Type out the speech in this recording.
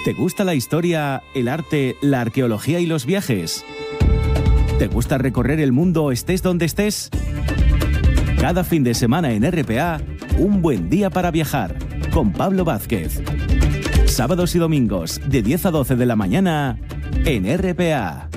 ¿Te gusta la historia, el arte, la arqueología y los viajes? ¿Te gusta recorrer el mundo estés donde estés? Cada fin de semana en RPA, un buen día para viajar, con Pablo Vázquez. Sábados y domingos, de 10 a 12 de la mañana, en RPA.